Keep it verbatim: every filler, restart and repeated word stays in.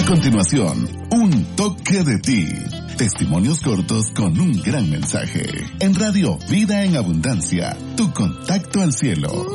continuación, un toque de ti. Testimonios cortos con un gran mensaje. En Radio Vida en Abundancia, tu contacto al cielo.